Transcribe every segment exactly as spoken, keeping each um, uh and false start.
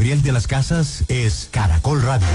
Gabriel de las Casas es Caracol Radio.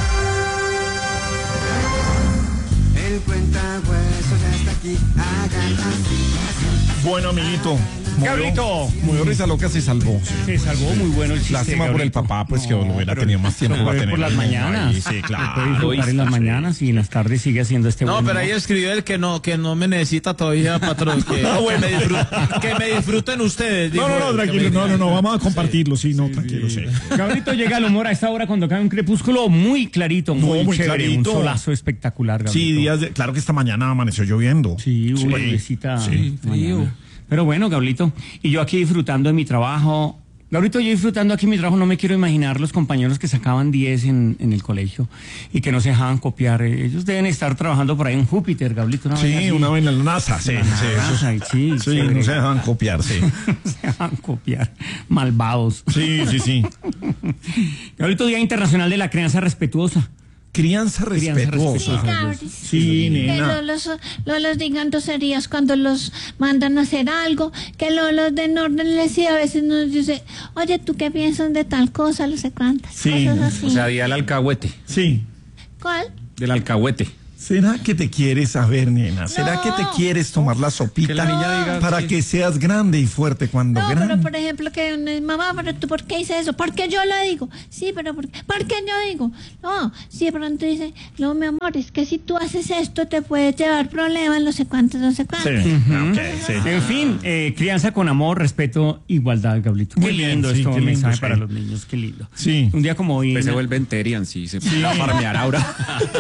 El cuentahuesos ya está aquí, hagan así, así. Bueno, amiguito. Gabrito. Muy risa loca se salvó. Sí. Se salvó muy bueno el chiste. Lástima por el papá, pues no, que lo hubiera tenido más tiempo para tener. Por las mañanas. Ahí, sí, claro. Puede disfrutar en las mañanas y en las tardes sigue haciendo este. No, buen pero humor. ahí escribió el que no, que no me necesita todavía, patrón. Que, Ah, bueno. que, me, disfruten, que me disfruten ustedes. No, no, no, tranquilo, no, no, no, vamos a compartirlo, sí, no, tranquilo, sí. Gabrito llega al humor a esta hora cuando cae un crepúsculo muy clarito, muy, No, muy chévere, clarito. un solazo espectacular, Gabrito. Sí, días de, claro que esta mañana amaneció lloviendo. Sí, Sí. una lluviecita Sí, frío. Pero bueno, Gabrito, y yo aquí disfrutando de mi trabajo. Gabrito, yo disfrutando aquí mi trabajo, no me quiero imaginar los compañeros que sacaban diez en, en el colegio y que no se dejaban copiar. Ellos deben estar trabajando por ahí en Júpiter, Gabrito. Una Sí, una vez en la NASA, sí, La sí, NASA, eso- sí, sí, chévere. no se dejan copiar, sí. se dejaban copiar. Malvados. Sí, sí, sí. Gabrito, Día Internacional de la Crianza Respetuosa. Crianza Crianza respetuosa. respetuosa. Sí, Que nena. los, los, los digan groserías cuando los mandan a hacer algo, que los, los den órdenes y a veces nos dice, oye, ¿tú qué piensas de tal cosa? No sé cuántas Sí, cosas así. O sea, día del alcahuete. Sí. ¿Cuál? Del alcahuete. ¿Será que te quieres saber, nena? ¿Será No. que te quieres tomar la sopita Que la niña diga para sí. que seas grande y fuerte cuando No, grande? pero por ejemplo que una- mamá, pero tú ¿por qué hice eso? Porque yo lo digo. Sí, pero ¿por qué? ¿Por qué yo digo? No, si de pronto dice, no, mi amor, es que si tú haces esto te puedes llevar problemas, no sé cuántos, no sé cuántos. Sí, ok, sí. En fin, eh, crianza con amor, respeto, igualdad, Gablito. Qué Muy bien, lindo sí, esto, qué un lindo, mensaje sí. para los niños, qué lindo. Sí. Un día como hoy. Pues se en- vuelven terian, sí, se va a farmear ahora.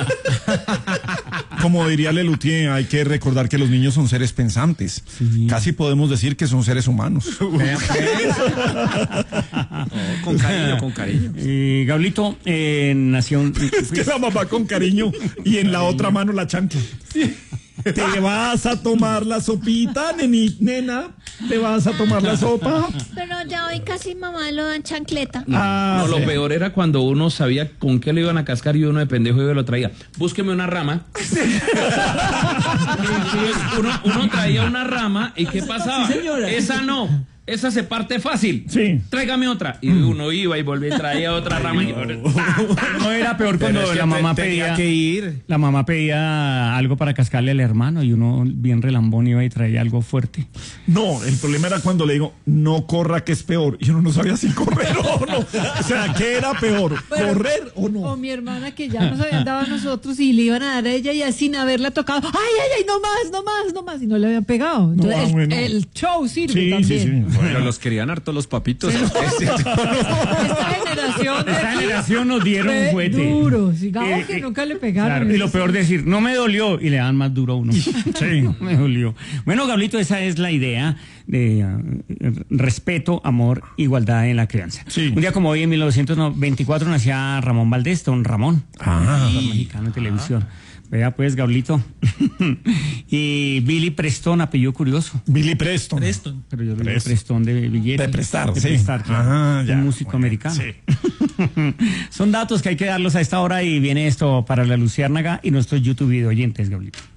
Como diría Lelutier, hay que recordar que los niños son seres pensantes. Casi podemos decir que son seres humanos. Vea, pues. No, con cariño, con cariño. Eh, Gablito, eh, nació. Es que la mamá con cariño y en la otra mano la chancla. Te vas a tomar la sopita, neni, nena. Te vas a tomar la sopa. Pero ya hoy casi mamá lo dan chancleta. No, Ah, no, lo sí. peor era cuando uno sabía con qué lo iban a cascar y uno de pendejo iba y lo traía. Búsqueme una rama. uno, uno traía una rama y ¿qué pasaba? Esa no. Esa se parte fácil. Sí. Tráigame otra. Y uno iba y volvía y traía otra rama. Y... No era peor Pero cuando es que la mamá te- tenía pedía. que ir. La mamá pedía algo para cascarle al hermano y uno bien relambón iba y traía algo fuerte. No, el problema era cuando le digo, no corra que es peor. Y uno no sabía si correr o no. O sea, ¿qué era peor? ¿Correr o O no? mi hermana que ya nos habían dado a nosotros y le iban a dar a ella y así sin haberla tocado. ¡Ay, ay, ay! No más, no más, no más. Y no le habían pegado. Entonces, ah, el, bueno. el show sirve Sí, también. sí, sí. Pero los querían harto los papitos. Esta generación. de Esta aquí generación nos dieron fue un juguete. duro. Digamos Eh, que eh, nunca le pegaron. Claro, y lo peor de decir, no me dolió, y le dan más duro a uno. Sí, no me dolió. Bueno, Gablito, esa es la idea de uh, respeto, amor, igualdad en la crianza. Sí. Un día como hoy, en mil novecientos veinticuatro, nacía Ramón Valdés, don Ramón, Ah. actor mexicano en televisión. Vea pues, Gablito. Y Billy Preston, apellido curioso. Billy Preston. Pero yo le digo Preston. Preston de billete. De prestar, de sí. prestar, claro. Ah, ya. Un músico Muy bien, americano. sí. Son datos que hay que darlos a esta hora y viene esto para la Luciérnaga y nuestros YouTube video oyentes, Gablito.